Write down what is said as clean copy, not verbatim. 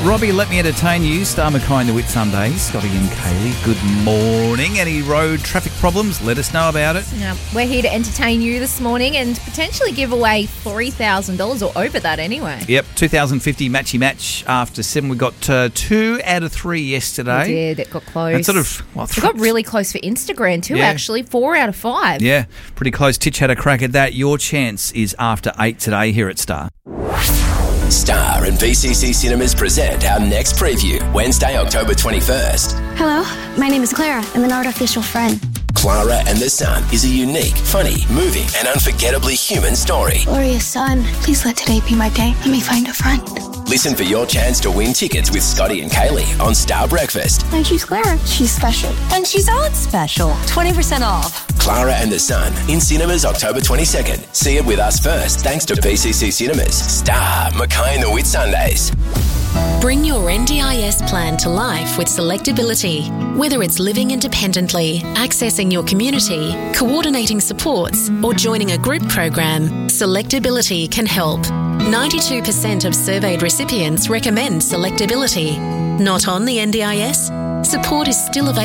Robbie, let me entertain you. Star Mackay and the Whit Sundays. Scotty and Kaylee, good morning. Any road traffic problems? Let us know about it. Yeah, we're here to entertain you this morning and potentially give away $3,000 or over that anyway. Yep, 2050 matchy match after 7. We got 2 out of 3 yesterday. We did. It got close. And sort of, it got really close for Instagram too, actually. 4 out of 5. Yeah, pretty close. Titch had a crack at that. Your chance is after 8 today here at Star. Star and VCC Cinemas present our next preview, Wednesday, October 21st. Hello, my name is Clara. I'm an artificial friend. Clara and the Sun is a unique, funny, moving and unforgettably human story. Glorious sun, please let today be my day. Let me find a friend. Listen for your chance to win tickets with Scotty and Kaylee on Star Breakfast. And she's Clara. She's special. And she's on special. 20% off. Clara and the Sun in cinemas October 22nd. See it with us first thanks to VCC Cinemas. Star, Mackay and the Whit Sundays. Bring your NDIS plan to life with Selectability. Whether it's living independently, accessing your community, coordinating supports, or joining a group program, Selectability can help. 92% of surveyed recipients recommend Selectability. Not on the NDIS? Support is still available.